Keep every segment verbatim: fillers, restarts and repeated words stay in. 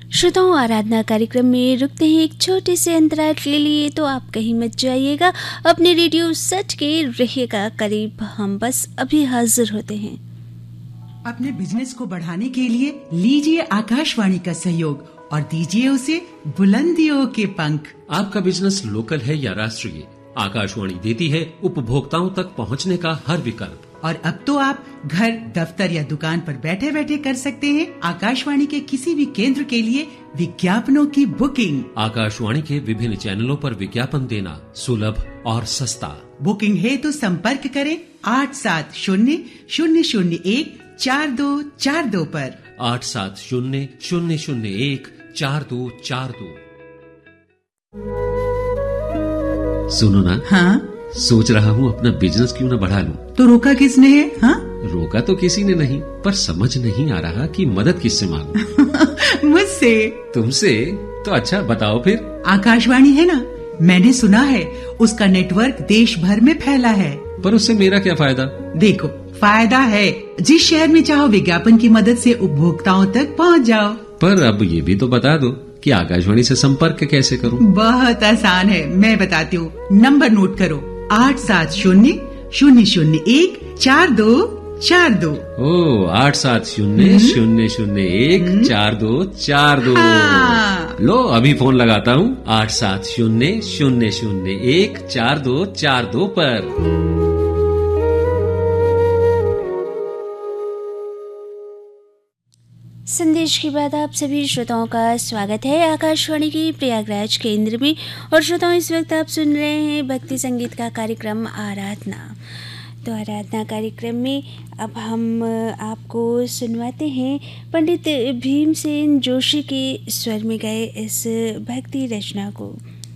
श्रोताओं, आराधना कार्यक्रम में रुकते हैं एक छोटे से अंतराल के लिए, तो आप कहीं मत जाइएगा, अपने रेडियो सेट के रहिएगा करीब। हम बस अभी हाजिर होते हैं। अपने बिजनेस को बढ़ाने के लिए लीजिए आकाशवाणी का सहयोग और दीजिए उसे बुलंदियों के पंख। आपका बिजनेस लोकल है या राष्ट्रीय, आकाशवाणी देती है उपभोक्ताओं तक पहुंचने का हर विकल्प। और अब तो आप घर, दफ्तर या दुकान पर बैठे बैठे कर सकते हैं आकाशवाणी के किसी भी केंद्र के लिए विज्ञापनों की बुकिंग। आकाशवाणी के विभिन्न चैनलों पर विज्ञापन देना सुलभ और सस्ता। बुकिंग है तो संपर्क करें आठ सात शून्य शून्य शून्य एक चार दो चार दो पर। आठ सात शून्य शून्य शून्य एक चार दो चार दो। सुनो ना। हाँ, सोच रहा हूँ अपना बिजनेस क्यों न बढ़ा लूं। तो रोका किसने है? हाँ? रोका तो किसी ने नहीं, पर समझ नहीं आ रहा कि मदद किससे मांगूं। मुझसे। तुमसे? तो अच्छा बताओ फिर। आकाशवाणी है ना, मैंने सुना है उसका नेटवर्क देश भर में फैला है। पर उससे मेरा क्या फायदा? देखो, फायदा है, जिस शहर में चाहो विज्ञापन की मदद से उपभोक्ताओं तक पहुंच जाओ। पर अब ये भी तो बता दो कि आकाशवाणी से संपर्क कैसे करूं? बहुत आसान है, मैं बताती हूँ। नंबर नोट करो, आठ सात शून्य शून्य शून्य एक चार दो चार दो। ओ, आठ सात शून्य शून्य शून्य एक चार दो चार दो। हाँ। लो अभी फोन लगाता हूँ आठ सात शून्य शून्य शून्य एक चार दो चार दो पर। संदेश के बाद आप सभी श्रोताओं का स्वागत है आकाशवाणी की प्रयागराज केंद्र में। और श्रोताओं, इस वक्त आप सुन रहे हैं भक्ति संगीत का कार्यक्रम आराधना। तो आराधना कार्यक्रम में अब हम आपको सुनवाते हैं पंडित भीमसेन जोशी के स्वर में गए इस भक्ति रचना को।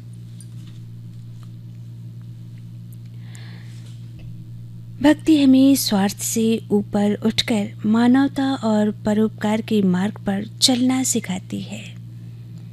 भक्ति हमें स्वार्थ से ऊपर उठकर मानवता और परोपकार के मार्ग पर चलना सिखाती है।